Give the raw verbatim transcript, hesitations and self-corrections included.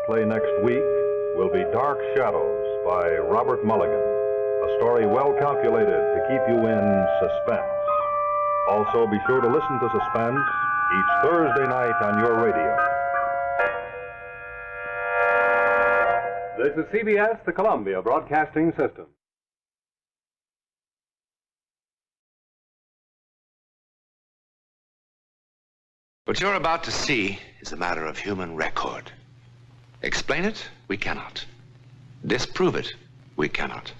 play next week will be Dark Shadows by Robert Mulligan, a story well calculated to keep you in suspense. Also, be sure to listen to Suspense each Thursday night on your radio. This is C B S, the Columbia Broadcasting System. What you're about to see is a matter of human record. Explain it? We cannot. Disprove it? We cannot.